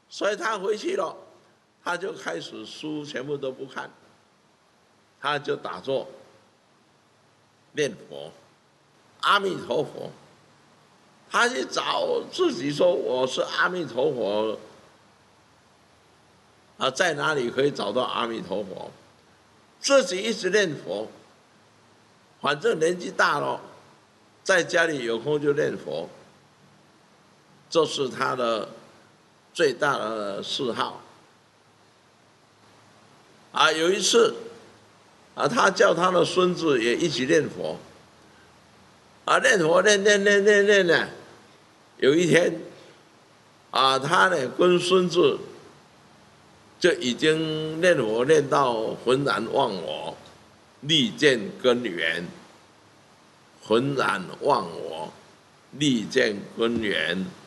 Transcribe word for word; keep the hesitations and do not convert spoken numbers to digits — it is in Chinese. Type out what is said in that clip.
所以他回去了，他就开始书全部都不看，他就打坐念佛，阿弥陀佛。他去找自己说我是阿弥陀佛，啊，在哪里可以找到阿弥陀佛？自己一直念佛，反正年纪大了，在家里有空就念佛，这是他的最大的嗜好。啊，有一次，啊，他叫他的孙子也一起念佛，啊，念佛念念念念念呢，有一天，啊，他呢跟孙子就已经念佛念到浑然忘我，立见根源，浑然忘我，立见根源。